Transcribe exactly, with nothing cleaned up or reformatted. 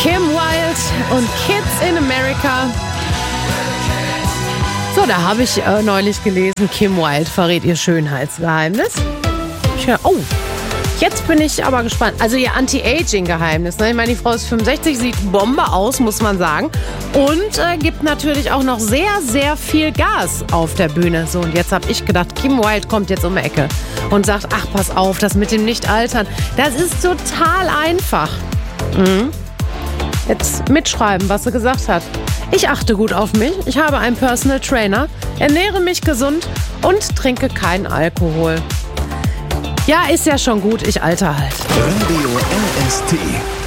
Kim Wilde und Kids in America. So, da habe ich äh, neulich gelesen, Kim Wilde verrät ihr Schönheitsgeheimnis. Ja, oh, jetzt bin ich aber gespannt. Also ihr Anti-Aging-Geheimnis. Ne? Ich meine, die Frau ist fünfundsechzig, sieht Bombe aus, muss man sagen. Und äh, gibt natürlich auch noch sehr, sehr viel Gas auf der Bühne. So, und jetzt habe ich gedacht, Kim Wilde kommt jetzt um die Ecke und sagt, ach, pass auf, das mit dem Nicht-Altern, das ist total einfach. Mhm. Jetzt mitschreiben, was sie gesagt hat. Ich achte gut auf mich, ich habe einen Personal Trainer, ernähre mich gesund und trinke keinen Alkohol. Ja, ist ja schon gut, ich alter halt. Radio R S T